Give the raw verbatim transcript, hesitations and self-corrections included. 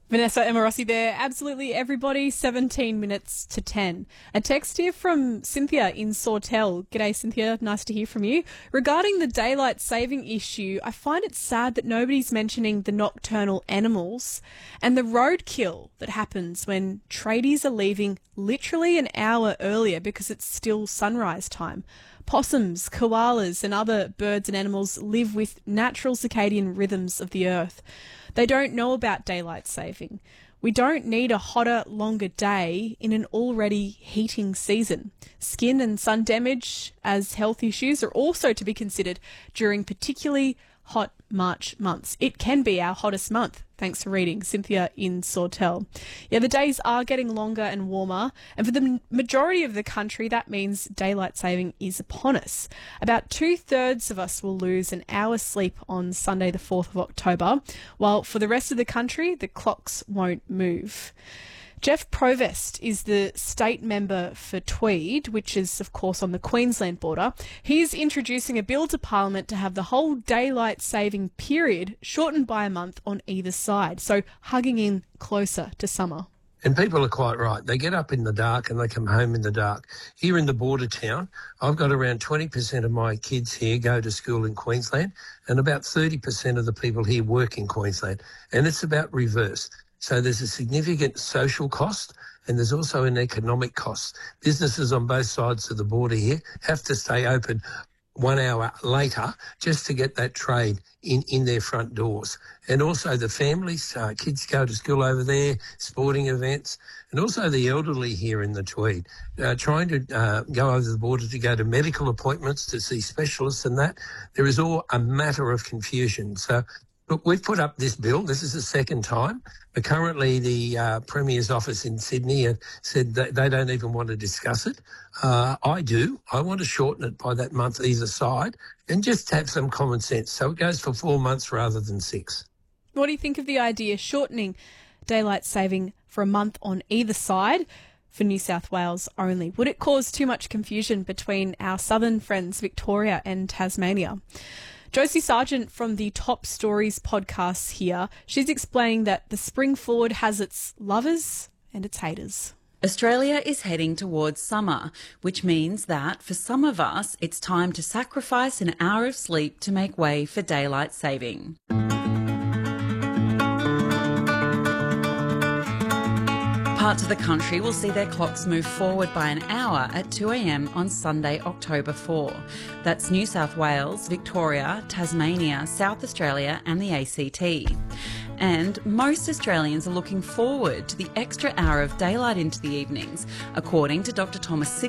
Vanessa Emorossi there. Absolutely everybody, seventeen minutes to ten. A text here from Cynthia in Sawtell. G'day, Cynthia. Nice to hear from you. Regarding the daylight saving issue, I find it sad that nobody's mentioning the nocturnal animals and the roadkill that happens when tradies are leaving literally an hour earlier because it's still sunrise time. Possums, koalas and other birds and animals live with natural circadian rhythms of the earth. They don't know about daylight saving. We don't need a hotter, longer day in an already heating season. Skin and sun damage as health issues are also to be considered during particularly hot March months. It can be our hottest month. Thanks for reading, Cynthia in Sawtell. Yeah, the days are getting longer and warmer, and for the majority of the country, that means daylight saving is upon us. About two-thirds of us will lose an hour's sleep on Sunday the fourth of October, while for the rest of the country, the clocks won't move. Jeff Provost is the state member for Tweed, which is, of course, on the Queensland border. He's introducing a bill to Parliament to have the whole daylight saving period shortened by a month on either side, so hugging in closer to summer. And people are quite right. They get up in the dark and they come home in the dark. Here in the border town, I've got around twenty percent of my kids here go to school in Queensland, and about thirty percent of the people here work in Queensland. And it's about reverse. So there's a significant social cost and there's also an economic cost. Businesses on both sides of the border here have to stay open one hour later just to get that trade in, in their front doors. And also the families, uh, kids go to school over there, sporting events, and also the elderly here in the Tweed, uh, trying to uh, go over the border to go to medical appointments, to see specialists and that. There is all a matter of confusion. So look, we've put up this bill. This is the second time. But currently, the uh, Premier's office in Sydney have said that they don't even want to discuss it. Uh, I do. I want to shorten it by that month either side and just have some common sense. So it goes for four months rather than six. What do you think of the idea shortening daylight saving for a month on either side for New South Wales only? Would it cause too much confusion between our southern friends, Victoria and Tasmania? Josie Sargent from the Top Stories podcast here. She's explaining that the spring forward has its lovers and its haters. Australia is heading towards summer, which means that for some of us, it's time to sacrifice an hour of sleep to make way for daylight saving. Parts of the country will see their clocks move forward by an hour at two a m on Sunday, October fourth. That's New South Wales, Victoria, Tasmania, South Australia and the A C T. And most Australians are looking forward to the extra hour of daylight into the evenings, according to Doctor Thomas